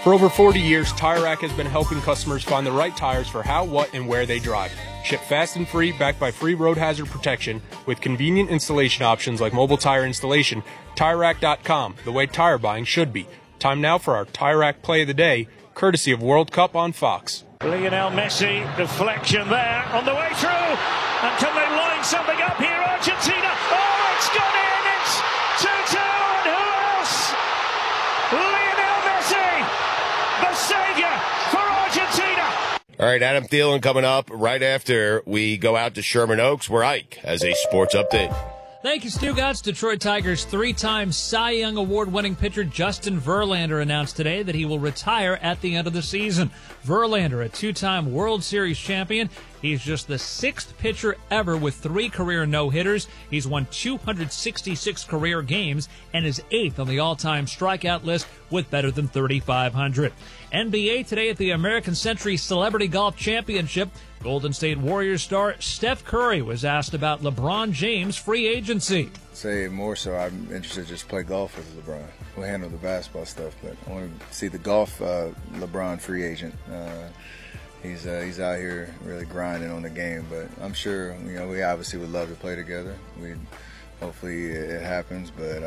For over 40 years, Tire Rack has been helping customers find the right tires for how, what, and where they drive. Ship fast and free, backed by free road hazard protection, with convenient installation options like mobile tire installation. TireRack.com, the way tire buying should be. Time now for our Tire Rack Play of the Day, courtesy of World Cup on Fox. Lionel Messi, deflection there on the way through. And can they line something up here? Argentina. Oh, it's gone in. It's 2-2. And who else? Lionel Messi, the savior for Argentina. All right, Adam Thielen coming up right after we go out to Sherman Oaks, where Ike has a sports update. Thank you, Stugotz. Detroit Tigers three-time Cy Young Award-winning pitcher Justin Verlander announced today that he will retire at the end of the season. Verlander, a two-time World Series champion. He's just the sixth pitcher ever with 3 career no-hitters. He's won 266 career games and is 8th on the all-time strikeout list with better than 3,500. NBA today at the American Century Celebrity Golf Championship. Golden State Warriors star Steph Curry was asked about LeBron James' free agency. Say more so, I'm interested to just play golf with LeBron. We'll handle the basketball stuff, but I want to see the golf LeBron free agent. He's out here really grinding on the game, but I'm sure we obviously would love to play together. Hopefully it happens, but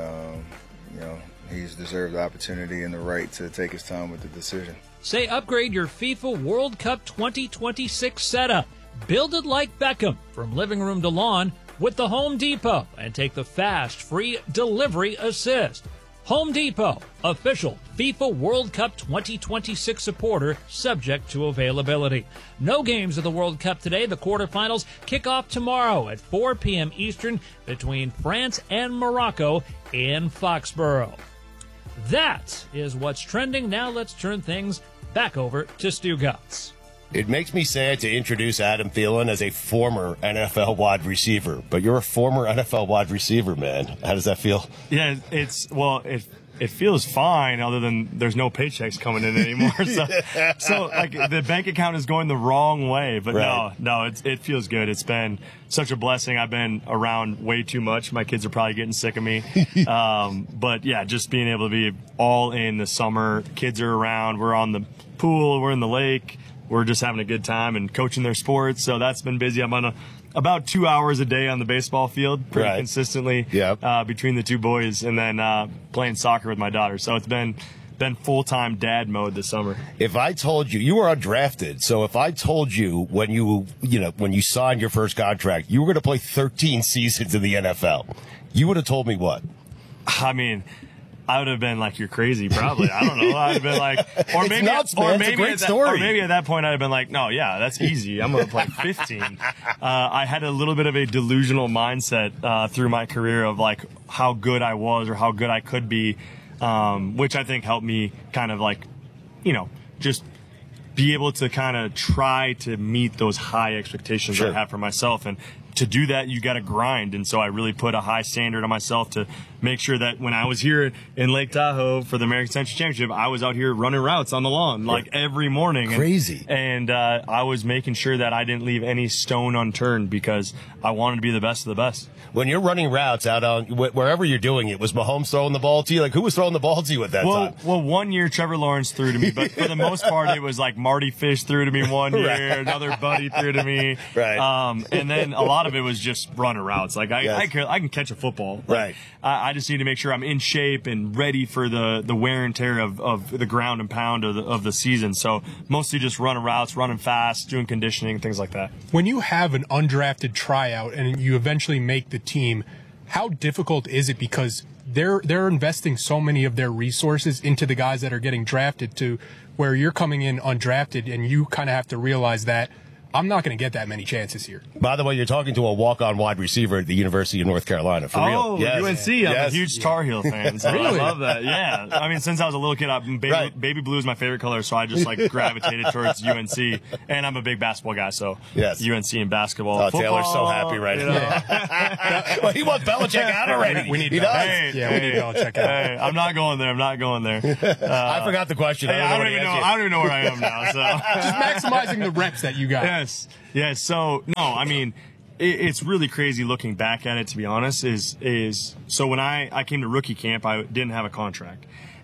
he's deserved the opportunity and the right to take his time with the decision. Say upgrade your FIFA World Cup 2026 setup. Build it like Beckham from living room to lawn with the Home Depot and take the fast, free delivery assist. Home Depot, official FIFA World Cup 2026 supporter, subject to availability. No games of the World Cup today. The quarterfinals kick off tomorrow at 4 p.m. Eastern between France and Morocco in Foxborough. That is what's trending. Now let's turn things back over to Stugotz. It makes me sad to introduce Adam Thielen as a former NFL wide receiver, but you're a former NFL wide receiver, man. How does that feel? Yeah, it feels fine, other than there's no paychecks coming in anymore. So like the bank account is going the wrong way. But right. no, it feels good. It's been such a blessing. I've been around way too much. My kids are probably getting sick of me. But yeah, just being able to be all in the summer. Kids are around. We're on the pool. We're in the lake. We're just having a good time and coaching their sports. So that's been busy. I'm on about 2 hours a day on the baseball field pretty consistently between the two boys, and then playing soccer with my daughter. So it's been full-time dad mode this summer. If I told you were undrafted, so if I told you when you signed your first contract, you were going to play 13 seasons in the NFL, you would have told me what? I mean, I would have been like, you're crazy, probably. I don't know. I'd have been like, or maybe at that point I'd have been like, no, yeah, that's easy. I'm going to play 15. I had a little bit of a delusional mindset through my career of like how good I was or how good I could be, which I think helped me kind of like, just be able to kind of try to meet those high expectations I have for myself. And to do that, you got to grind. And so I really put a high standard on myself to make sure that when I was here in Lake Tahoe for the American Century Championship, I was out here running routes on the lawn like every morning. Crazy. And I was making sure that I didn't leave any stone unturned because I wanted to be the best of the best. When you're running routes out on wherever you're doing it, was Mahomes throwing the ball to you? Like, who was throwing the ball to you at that time? Well, 1 year Trevor Lawrence threw to me, but for the most part, it was like Marty Fish threw to me 1 year, another buddy threw to me. Right. And then a lot of it was just running routes. Like I can catch a football. Right. I just need to make sure I'm in shape and ready for the wear and tear of the ground and pound of the season. So mostly just running routes, running fast, doing conditioning, things like that. When you have an undrafted tryout and you eventually make the team, how difficult is it? Because they're investing so many of their resources into the guys that are getting drafted, to where you're coming in undrafted and you kind of have to realize that I'm not going to get that many chances here. By the way, you're talking to a walk-on wide receiver at the University of North Carolina, for real. Oh, yes. UNC. I'm a huge Tar Heel fan, so Really? I love that. Yeah. I mean, since I was a little kid, baby blue is my favorite color, so I just gravitated towards UNC. And I'm a big basketball guy, so UNC and basketball. Oh, Taylor's so happy right now. Well, he wants Belichick out already. We need Belichick. We need Belichick out. Hey, I'm not going there. I forgot the question. I don't even know where I am now. So Just maximizing the reps that you got. Yes. So, no, I mean, it's really crazy looking back at it, to be honest, is so when I came to rookie camp, I didn't have a contract.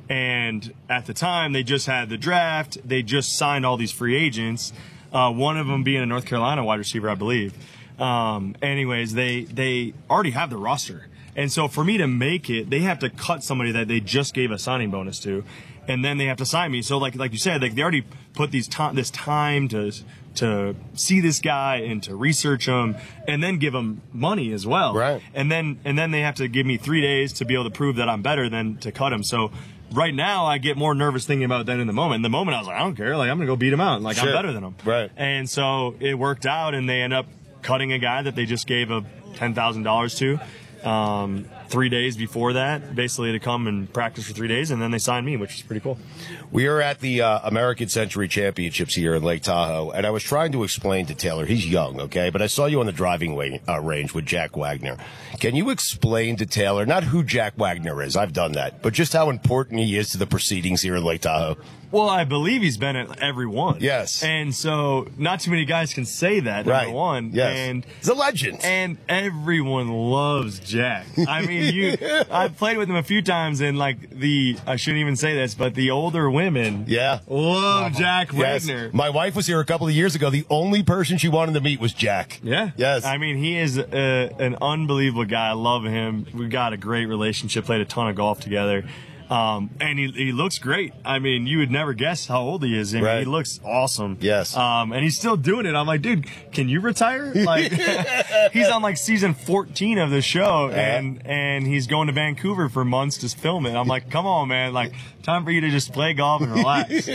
And at the time, they just had the draft. They just signed all these free agents. One of them being a North Carolina wide receiver, I believe. Anyways, they already have the roster. And so for me to make it, they have to cut somebody that they just gave a signing bonus to, and then they have to sign me. So like you said, like they already put this time to see this guy and to research him, and then give him money as well. Right. And then they have to give me 3 days to be able to prove that I'm better than to cut him. So right now I get more nervous thinking about that in the moment. In the moment I was like, I don't care. Like I'm gonna go beat him out. Like I'm better than him. Right. And so it worked out, and they end up cutting a guy that they just gave a $10,000 to. 3 days before that, basically to come and practice for 3 days, and then they signed me, which is pretty cool. We are at the American Century Championships here in Lake Tahoe, and I was trying to explain to Taylor, he's young, okay, but I saw you on the driving range with Jack Wagner. Can you explain to Taylor, not who Jack Wagner is, I've done that, but just how important he is to the proceedings here in Lake Tahoe? Well, I believe he's been at every one. Yes. And so not too many guys can say that, right. number one. Yes. And he's a legend. And everyone loves Jack. I mean, I've played with him a few times, and like I shouldn't even say this, but the older women love Jack Wagner. My wife was here a couple of years ago. The only person she wanted to meet was Jack. Yeah. Yes. I mean, he is an unbelievable guy. I love him. We've got a great relationship, played a ton of golf together. And he looks great. I mean, you would never guess how old he is. I mean, he looks awesome. Yes. And he's still doing it. I'm like, dude, can you retire? Like, he's on like season 14 of the show, and he's going to Vancouver for months to film it. I'm like, come on, man. Like, time for you to just play golf and relax.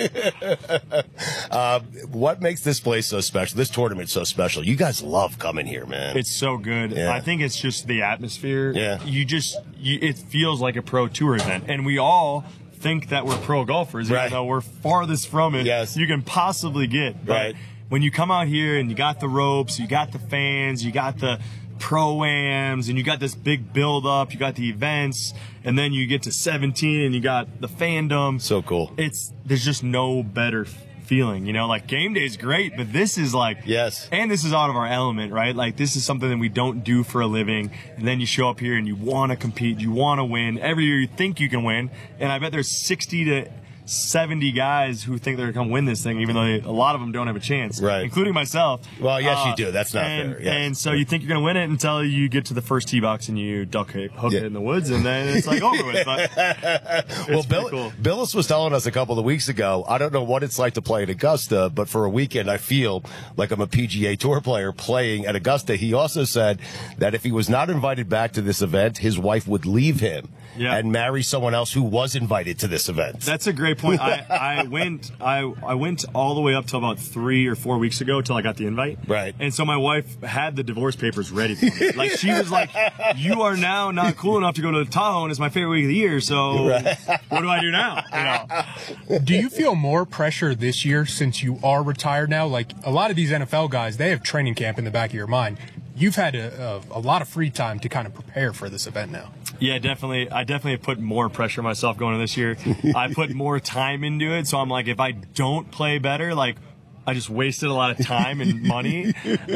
What makes this place so special, this tournament so special? You guys love coming here, man. It's so good. Yeah. I think it's just the atmosphere. Yeah. It feels like a pro tour event. And we all think that we're pro golfers, even though we're farthest from it you can possibly get. But when you come out here and you got the ropes, you got the fans, you got the pro-ams, and you got this big build-up, you got the events, and then you get to 17 and you got the fandom. So cool. There's just no better feeling, you know, like game day is great, but this is like, and this is out of our element, right? Like this is something that we don't do for a living, and then you show up here and you want to compete, you want to win. Every year you think you can win, and I bet there's 60 to 70 guys who think they're going to come win this thing, even though a lot of them don't have a chance, including myself. Well, yes, you do. That's not fair. Yes. And so you think you're going to win it until you get to the first tee box and you hook it in the woods, and then it's like over with. But well, Billis was telling us a couple of weeks ago, I don't know what it's like to play at Augusta, but for a weekend I feel like I'm a PGA Tour player playing at Augusta. He also said that if he was not invited back to this event, his wife would leave him and marry someone else who was invited to this event. That's a great point. I went all the way up till about 3 or 4 weeks ago till I got the invite. Right. And so my wife had the divorce papers ready for me. Like she was like, "You are now not cool enough to go to Tahoe, and it's my favorite week of the year. So what do I do now?" You know. Do you feel more pressure this year since you are retired now? Like a lot of these NFL guys, they have training camp in the back of your mind. You've had a lot of free time to kind of prepare for this event now. Yeah, definitely. I definitely put more pressure on myself going into this year. I put more time into it. So I'm like, if I don't play better, like I just wasted a lot of time and money.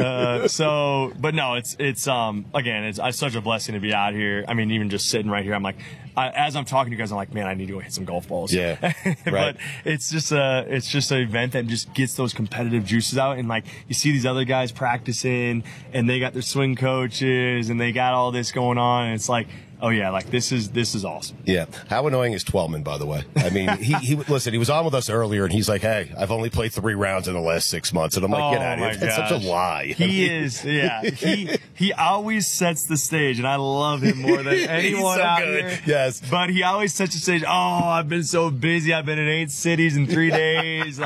But no, it's again, it's such a blessing to be out here. I mean, even just sitting right here, I'm like, as I'm talking to you guys, I'm like, man, I need to go hit some golf balls. Yeah. But it's just an event that just gets those competitive juices out. And like, you see these other guys practicing and they got their swing coaches and they got all this going on. And it's like, oh yeah, like this is awesome. Yeah. How annoying is Twellman, by the way? I mean, he listen, he was on with us earlier and he's like, hey, I've only played 3 rounds in the last 6 months. And I'm like, get out of here. It's such a lie. He is, yeah. He always sets the stage, and I love him more than anyone out here. Yes. But he always sets the stage. Oh, I've been so busy. I've been in 8 cities in 3 days.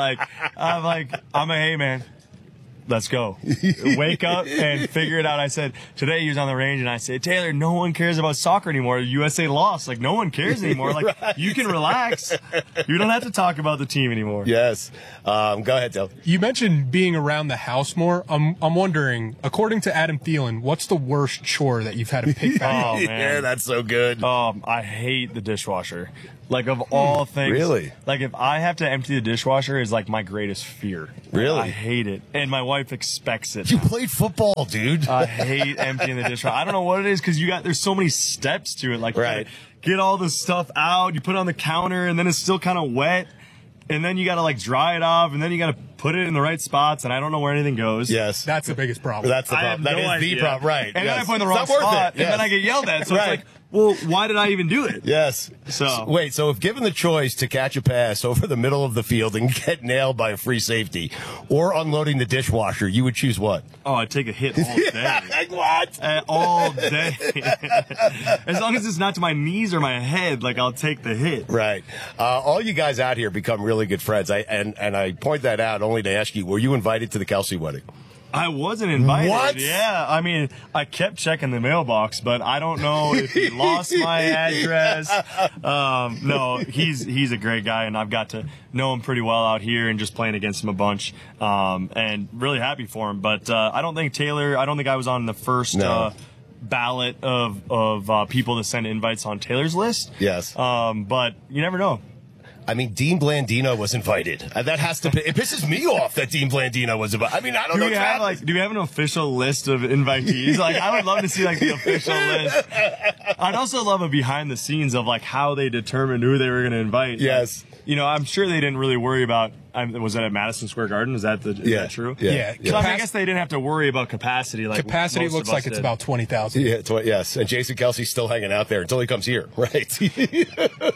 Hey man, let's go. Wake up and figure it out. I said, today he was on the range and I said, Taylor, no one cares about soccer anymore. USA lost. Like, no one cares anymore. Like, you can relax. You don't have to talk about the team anymore. Yes. Go ahead, Taylor. You mentioned being around the house more. I'm wondering, according to Adam Thielen, what's the worst chore that you've had to pick back up? Oh, man. Yeah, that's so good. I hate the dishwasher. Like, of all things. Really? Like, if I have to empty the dishwasher is, like, my greatest fear. Really? I hate it. And my wife expects it. You played football, dude. I hate emptying the dishwasher. I don't know what it is, because there's so many steps to it. Like, right. Get all the stuff out, you put it on the counter, and then it's still kind of wet. And then you got to, like, dry it off, and then you got to put it in the right spots, and I don't know where anything goes. Yes. That's the biggest problem. That's the problem. That is the problem, right. And yes. then I put it in the wrong spot, and then I get yelled at. So it's like, well, why did I even do it? Yes. So wait, so if given the choice to catch a pass over the middle of the field and get nailed by a free safety or unloading the dishwasher, you would choose what? Oh, I'd take a hit all day. What? All day. As long as it's not to my knees or my head, like, I'll take the hit. Right. All you guys out here become really good friends. I point that out only to ask you, were you invited to the Kelsey wedding? I wasn't invited. What? Yeah, I mean, I kept checking the mailbox, but I don't know if he lost my address. No, he's a great guy, and I've got to know him pretty well out here and just playing against him a bunch, and really happy for him. But I don't think I was on the first ballot of people to send invites on Taylor's list. Yes. But you never know. I mean, Dean Blandino was invited. That has to. It pisses me off that Dean Blandino was invited. I mean, I don't know. Do we have an official list of invitees? Like, I would love to see, like, the official list. I'd also love a behind the scenes of, like, how they determined who they were going to invite. Yes. Like, you know, I'm sure they didn't really worry about. Was that at Madison Square Garden? Is that true? Yeah. I guess they didn't have to worry about capacity. Like, capacity looks like it's about 20,000. Yeah. Yes. And Jason Kelsey's still hanging out there until he comes here. Right. He's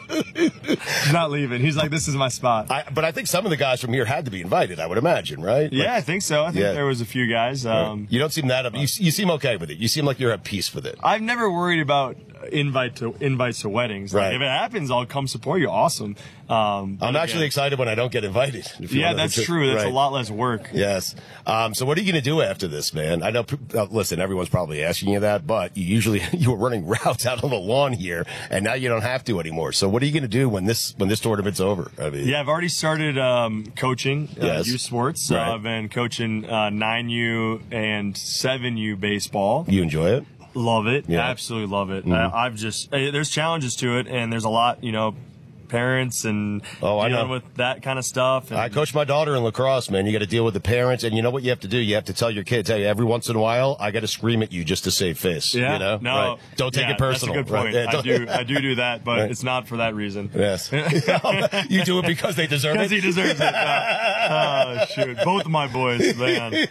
not leaving. He's like, this is my spot. But I think some of the guys from here had to be invited, I would imagine, right? Yeah, I think so. I think there was a few guys. You don't seem that. You seem okay with it. You seem like you're at peace with it. I've never worried about invites to weddings. Like, if it happens, I'll come support you. Awesome. I'm actually excited when I don't get invited. Yeah, that's true. That's a lot less work. Yes. So what are you going to do after this, man? I know. Listen, everyone's probably asking you that, but you were running routes out on the lawn here, and now you don't have to anymore. So what are you going to do when this tournament's over? I mean, I've already started coaching youth sports. Right. I've been coaching 9U and 7U baseball. You enjoy it? Love it. Yeah. Absolutely love it. Mm-hmm. There's challenges to it, and there's a lot, parents and dealing with that kind of stuff. And I coach my daughter in lacrosse, man. You got to deal with the parents, and you know what you have to do? You have to tell your kids, hey, every once in a while, I got to scream at you just to save face. Yeah, No, right. Don't take it personal. That's a good point. Right? I do that, but it's not for that reason. Yes. You do it because they deserve it? Because he deserves it. Shoot. Both of my boys, man.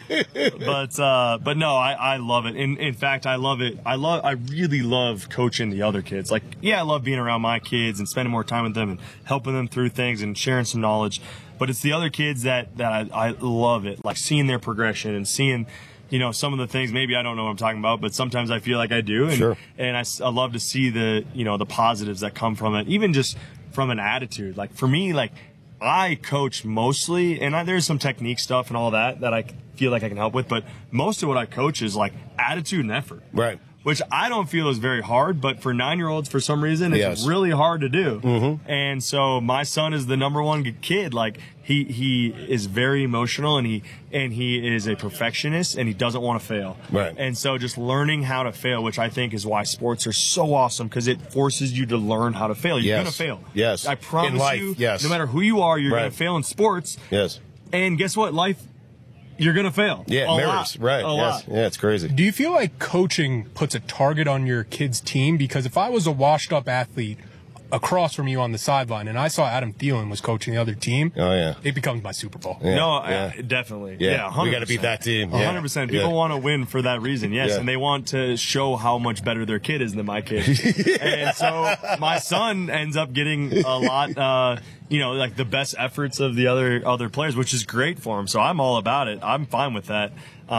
But no, I love it. In fact, I love it. I really love coaching the other kids. Like, I love being around my kids and spending more time with them and helping them through things and sharing some knowledge. But it's the other kids that I love it, like seeing their progression and seeing, some of the things. Maybe I don't know what I'm talking about, but sometimes I feel like I do. And, sure. And I love to see the positives that come from it, even just from an attitude. Like, for me, like, I coach mostly, and there's some technique stuff and all that I feel like I can help with, but most of what I coach is like attitude and effort. Right. Which I don't feel is very hard, but for 9-year-olds, for some reason, it's really hard to do. Mm-hmm. And so my son is the number one kid. Like, he is very emotional, and he is a perfectionist, and he doesn't want to fail. Right. And so just learning how to fail, which I think is why sports are so awesome, because it forces you to learn how to fail. You're going to fail. Yes. I promise in life, you, yes. No matter who you are, you're going to fail in sports. Yes. And guess what? Life, you're going to fail. Yeah, a mirrors. lot. Right. A lot. Yeah, it's crazy. Do you feel like coaching puts a target on your kid's team? Because if I was a washed up athlete across from you on the sideline and I saw Adam Thielen was coaching the other team, it becomes my Super Bowl. Yeah. No, definitely. Yeah, 100%. We got to beat that team. 100%. People want to win for that reason, yes, and they want to show how much better their kid is than my kid. And so my son ends up getting a lot, like the best efforts of the other players, which is great for him. So I'm all about it. I'm fine with that.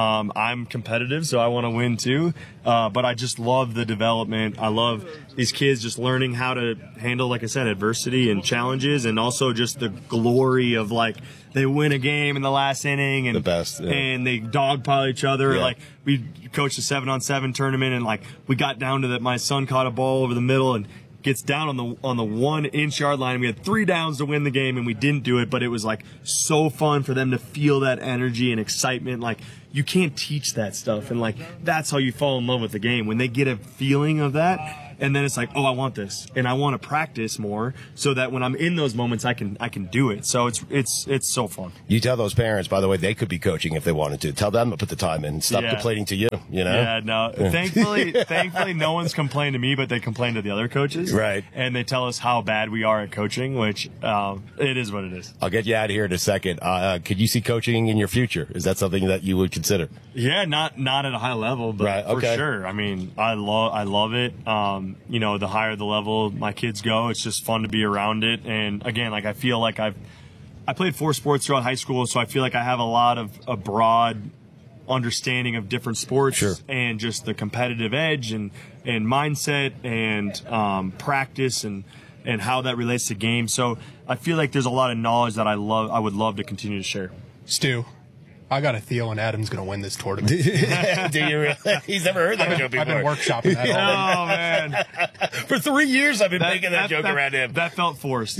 I'm competitive, so I want to win too. But I just love the development. I love these kids just learning how to handle, like I said, adversity and challenges, and also just the glory of, like, they win a game in the last inning and the best, and they dogpile each other. Like, we coached a 7-on-7 tournament, and like we got down to that. My son caught a ball over the middle and gets down on the 1-inch yard line. We had 3 downs to win the game, and we didn't do it, but it was like so fun for them to feel that energy and excitement. Like, you can't teach that stuff, and like that's how you fall in love with the game, when they get a feeling of that. And then it's like, oh, I want this, and I want to practice more so that when I'm in those moments, I can do it. So it's so fun. You tell those parents, by the way, they could be coaching if they wanted to. Tell them to put the time in. Stop complaining to you. You know? Yeah, no. Thankfully, no one's complained to me, but they complain to the other coaches. Right. And they tell us how bad we are at coaching, which it is what it is. I'll get you out of here in a second. Could you see coaching in your future? Is that something that you would consider? Yeah, not at a high level, but for sure. I mean, I love it. You know, the higher the level my kids go, it's just fun to be around it. And again, like I feel like I played 4 sports throughout high school, so I feel like I have a lot of a broad understanding of different sports and just the competitive edge and mindset and practice and how that relates to games. So I feel like there's a lot of knowledge that I would love to continue to share. Stu, I got a feeling Adam's going to win this tournament. Do you really? He's never heard that joke before. I've been workshopping that all day. Oh, man. For 3 years, I've been making that joke around him. That felt forced.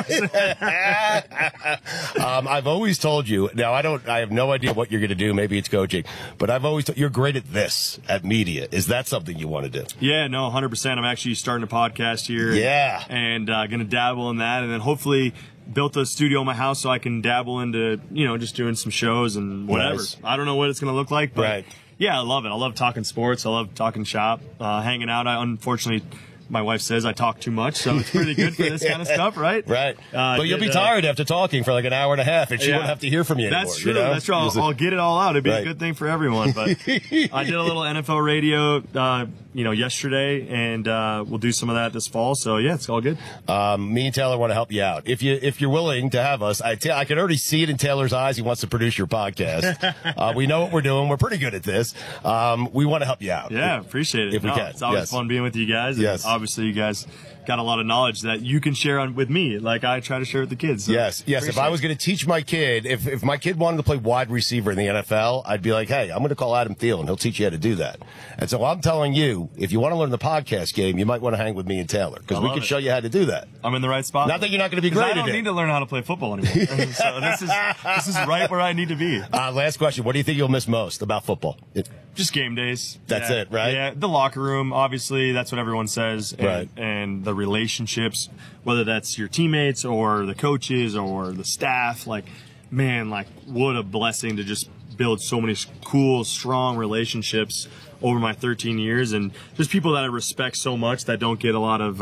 I've always told you, now I have no idea what you're going to do. Maybe it's coaching, but I've always told you're great at this, at media. Is that something you want to do? Yeah, no, 100%. I'm actually starting a podcast here. Yeah. And going to dabble in that, and then hopefully built a studio in my house so I can dabble into, you know, just doing some shows and whatever. Nice. I don't know what it's going to look like, but yeah, I love it. I love talking sports. I love talking shop, hanging out. Unfortunately, my wife says I talk too much, so it's pretty good for this kind of stuff, right? Right. But you'll be tired after talking for like an hour and a half, and she won't have to hear from you anymore. That's true. You know? That's true. I'll get it all out. It'd be a good thing for everyone. But I did a little NFL radio, yesterday, and we'll do some of that this fall. So yeah, it's all good. Me and Taylor want to help you out. If you're willing to have us, I can already see it in Taylor's eyes. He wants to produce your podcast. We know what we're doing. We're pretty good at this. We want to help you out. Yeah, appreciate it. If we can. It's always fun being with you guys. Yes. Obviously, you guys got a lot of knowledge that you can share with me, like I try to share with the kids. So yes. If I was going to teach my kid, if my kid wanted to play wide receiver in the NFL, I'd be like, hey, I'm going to call Adam Thielen. He'll teach you how to do that. And so I'm telling you, if you want to learn the podcast game, you might want to hang with me and Taylor, because we can show you how to do that. I'm in the right spot. Not that you're not going to be great at it. I don't need to learn how to play football anymore. So this is right where I need to be. Last question. What do you think you'll miss most about football? Just game days. That's it, right? Yeah, the locker room, obviously, that's what everyone says. And, right. And the relationships, whether that's your teammates or the coaches or the staff, like, man, like, what a blessing to just build so many cool, strong relationships over my 13 years. And just people that I respect so much that don't get a lot of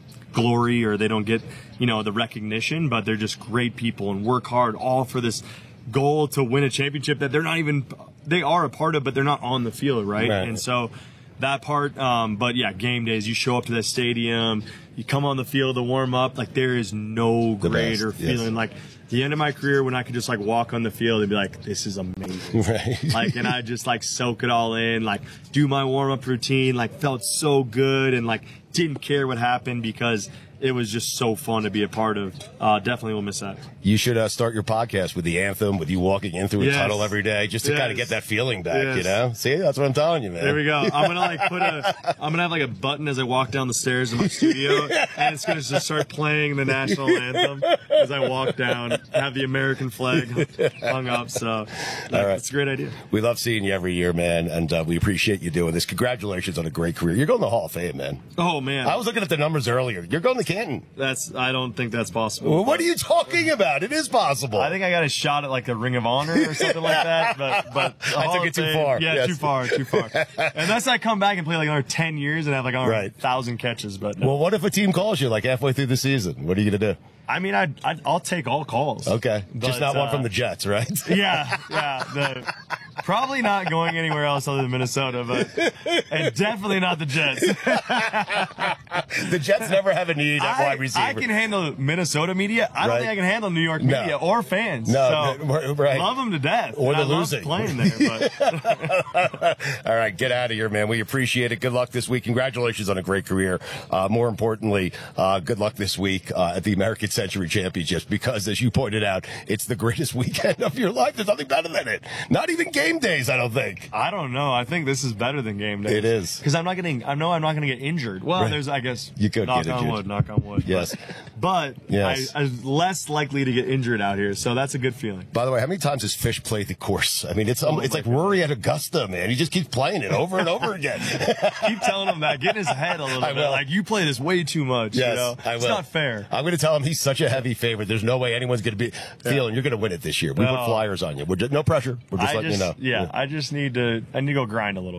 glory, or they don't get, the recognition, but they're just great people and work hard all for this goal to win a championship that they are a part of, but they're not on the field, right? And so that part, but yeah, game days, you show up to that stadium, you come on the field to warm up, like there is no greater feeling. Like the end of my career when I could just like walk on the field and be like, this is amazing. Right. Like, and I just like soak it all in, like do my warm up routine, like felt so good, and like didn't care what happened because it was just so fun to be a part of. Definitely will miss that. You should start your podcast with the anthem, with you walking in through a tunnel every day, just to kind of get that feeling back, See, that's what I'm telling you, man. There we go. I'm going to I'm going to have like a button as I walk down the stairs in my studio, and it's going to just start playing the national anthem as I walk down, have the American flag hung up. So it's a great idea. We love seeing you every year, man, and we appreciate you doing this. Congratulations on a great career. You're going to the Hall of Fame, man. Oh, man. I was looking at the numbers earlier. You're going to Canton. I don't think that's possible. Well, what are you talking about? It is possible. I think I got a shot at like the Ring of Honor or something like that, but I took it too far. Yeah, too far. Unless I come back and play like another 10 years and have like 1,000 catches. But no. Well, what if a team calls you like halfway through the season? What are you going to do? I mean, I'll take all calls. Okay. But, just not one from the Jets, right? Yeah. Probably not going anywhere else other than Minnesota, and definitely not the Jets. The Jets never have a need at wide receiver. I can handle Minnesota media. I don't think I can handle New York media or fans. No, so love them to death. Or the losing. Playing there, but. All right, get out of here, man. We appreciate it. Good luck this week. Congratulations on a great career. More importantly, good luck this week at the American Century Championships, because, as you pointed out, it's the greatest weekend of your life. There's nothing better than it. Not even game days, I don't think. I don't know. I think this is better than game days. It is. Because I know I'm not going to get injured. Well, I guess you could knock get on wood. Knock on wood. Yes. But yes. I'm less likely to get injured out here, so that's a good feeling. By the way, how many times has Fish played the course? I mean, it's like Rory at Augusta, man. He just keeps playing it over and over again. Keep telling him that. Get in his head a little bit. Like, you play this way too much. Yes, you know? I will. It's not fair. I'm going to tell him he's such a heavy favorite. There's no way anyone's going to be feeling you're going to win it this year. We put flyers on you. No pressure. We're just letting you know. Yeah, I just need to go grind a little bit.